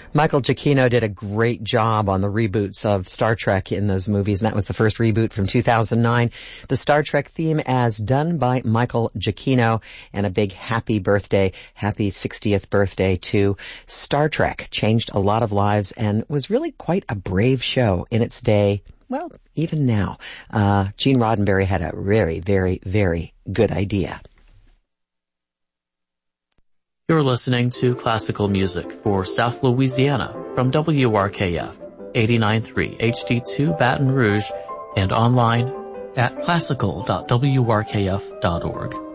Michael Giacchino did a great job on the reboots of Star Trek in those movies, and that was the first reboot from 2009. The Star Trek theme as done by Michael Giacchino, and a big happy 60th birthday to Star Trek. Changed a lot of lives and was really quite a brave show in its day. Well, even now. Gene Roddenberry had a very, very, very good idea. You're listening to classical music for South Louisiana from WRKF 89.3 HD2 Baton Rouge and online at classical.wrkf.org.